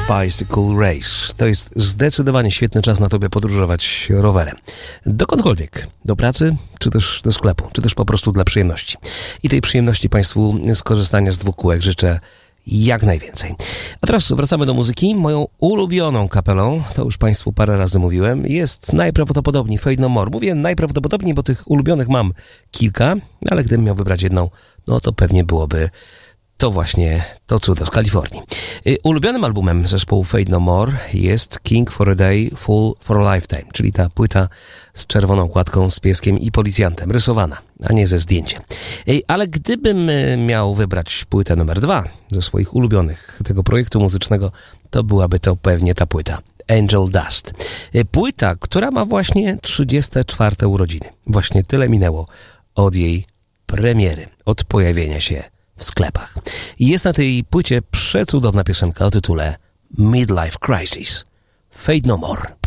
Bicycle Race. To jest zdecydowanie świetny czas na to, by podróżować rowerem. Dokądkolwiek. Do pracy, czy też do sklepu, czy też po prostu dla przyjemności. I tej przyjemności Państwu z korzystania z dwóch kółek życzę jak najwięcej. A teraz wracamy do muzyki. Moją ulubioną kapelą, to już Państwu parę razy mówiłem, jest najprawdopodobniej Faith No More. Mówię najprawdopodobniej, bo tych ulubionych mam kilka, ale gdybym miał wybrać jedną, no to pewnie byłoby to właśnie to cudo z Kalifornii. Ulubionym albumem zespołu Faith No More jest King for a Day, Fool for a Lifetime, czyli ta płyta z czerwoną okładką, z pieskiem i policjantem, rysowana, a nie ze zdjęciem. Ale gdybym miał wybrać płytę numer 2 ze swoich ulubionych tego projektu muzycznego, to byłaby to pewnie ta płyta Angel Dust. Płyta, która ma właśnie 34. urodziny. Właśnie tyle minęło od jej premiery, od pojawienia się w sklepach. I jest na tej płycie przecudowna piosenka o tytule Midlife Crisis. Faith No More.